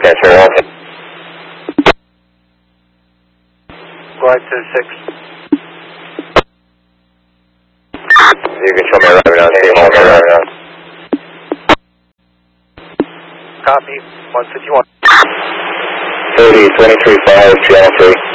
sir. Glide to 6. You can show me arriving on City Hall, arriving on. Copy, 151. 30, 23.5, channel 3.